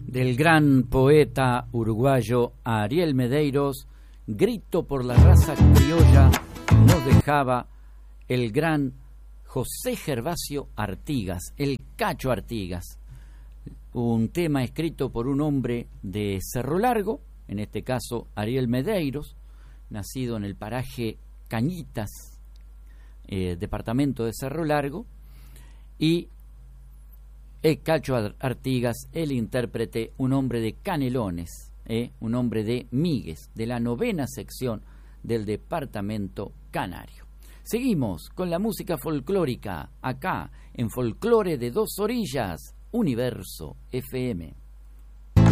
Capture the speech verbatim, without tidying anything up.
del gran poeta uruguayo Ariel Medeiros, Grito por la raza criolla, nos dejaba el gran José Gervasio Artigas, el Cacho Artigas, un tema escrito por un hombre de Cerro Largo, en este caso Ariel Medeiros, nacido en el paraje Cañitas, eh, departamento de Cerro Largo, y el Cacho Artigas, el intérprete, un hombre de Canelones, eh, un hombre de Migues, de la novena sección del departamento canario. Seguimos con la música folclórica, acá en Folclore de Dos Orillas, Universo F M.